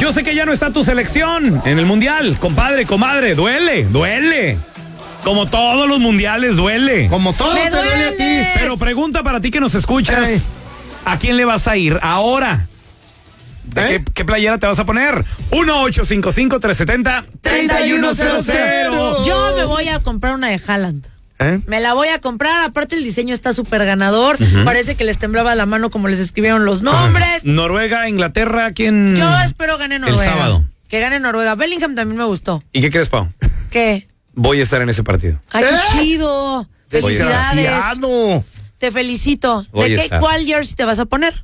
Yo sé que ya no está tu selección en el mundial, compadre, comadre, duele. Como todos los mundiales, duele. Como todo te duele a ti. Pero pregunta para ti que nos escuchas, ¿a quién le vas a ir ahora? ¿Qué playera te vas a poner? 1-855-370-3100. Yo me voy a comprar una de Haaland. Me la voy a comprar, aparte el diseño está súper ganador. Parece que les temblaba la mano como les escribieron los nombres. Noruega, Inglaterra, ¿quién? Yo espero gane Noruega. El sábado. Que gane Noruega. Bellingham también me gustó. ¿Y qué crees, Pau? ¿Qué? Voy a estar en ese partido. Ay, qué chido. Felicidades. Desgraciado. Te felicito. Voy a estar. ¿Cuál jersey te vas a poner?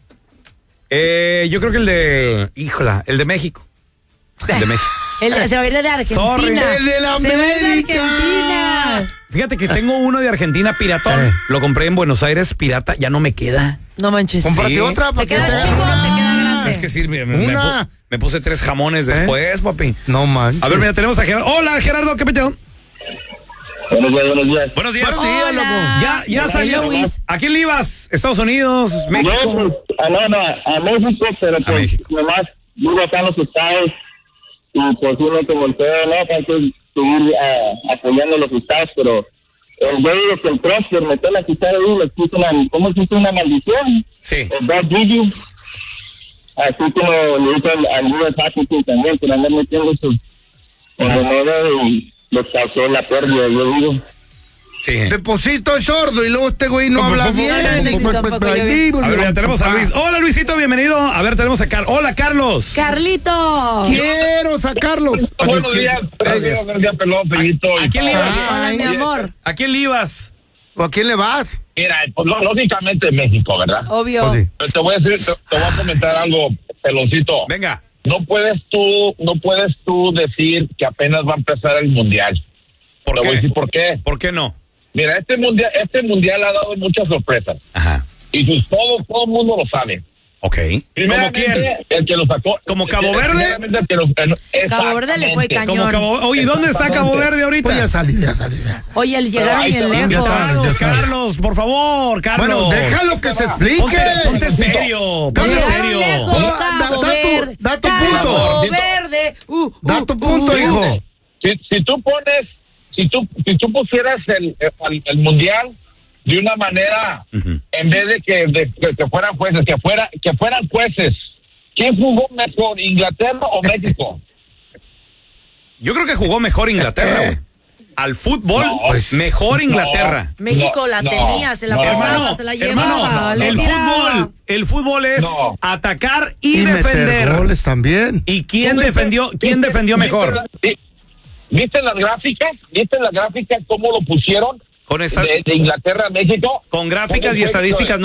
Yo creo que el de México. El de México. Se va a ir de Argentina. Sorry. El de la Se va a ir de América. Argentina. Fíjate que tengo uno de Argentina piratón. Lo compré en Buenos Aires, pirata, ya no me queda. No manches. Cómprate Sí. otra. ¿Te para que queda chico o te queda grande? Es que sí, Una. me puse 3 jamones después, papi. No manches. A ver, mira, tenemos a Gerardo. Hola, Gerardo, ¿qué peteo? Buenos días. Buenos días. Hola. Ya salió. Luis. ¿A quién le ibas? ¿Estados Unidos? ¿México? No, pues, a México, pero pues México. nomás vivo acá en los estados y pues uno te voltea, ¿no? Para que seguir apoyando los estados, pero el güey de que el Prosper metió la quitada ahí, le puso ¿cómo se hizo una maldición? Sí. El Bad Gigi, así como le hizo al US Hacking también, por andar metiendo sus dinero y les causó la pérdida, yo digo. Sí. Deposito es sordo y luego este güey no habla bien. A ver, mira, tenemos a Luis. Hola, Luisito, bienvenido. A ver, tenemos a Carlos. Hola, Carlos. Carlito. Quiero sacarlos. Buenos días, Pelón, Pellito. ¿A quién le ibas? Hola, mi amor. ¿A quién le ibas? ¿O a quién le vas? Mira, pues lógicamente México, ¿verdad? Obvio. Pues sí. Pero te voy a decir, te voy a comentar algo, Peloncito. Venga. No puedes tú decir que apenas va a empezar el mundial. ¿Por Te voy a qué? decir por qué. ¿Por qué no? Mira, este mundial ha dado muchas sorpresas. Ajá. Y pues todo el mundo lo sabe. Ok. ¿Como Primeramente, quién? el que lo sacó. ¿Como Cabo Verde? Primeramente, el que lo, Cabo Verde le fue exactamente. cañón. Oye, ¿dónde está Cabo Verde ahorita? Pues ya salí. Oye, llegaron ahí bien está, lejos. Carlos, por favor, Carlos. Bueno, déjalo que se explique. Ponte serio, ponte Llegaron serio. lejos, Cabo Verde. Da tu Cabo punto. Verde. Da tu punto, hijo. Si tú pusieras el mundial de una manera, en vez de que fueran jueces, que fueran jueces, ¿quién jugó mejor, Inglaterra o México? Yo creo que jugó mejor Inglaterra, güey. Al fútbol, No, mejor Inglaterra. México la tenía, se la pasaba, se la llevaba, le tiraba. El fútbol es atacar y meter defender. goles también. ¿Y quién defendió mejor? ¿Viste las gráficas? ¿Viste las gráficas cómo lo pusieron? Con esa, De Inglaterra a México. con gráficas y estadísticas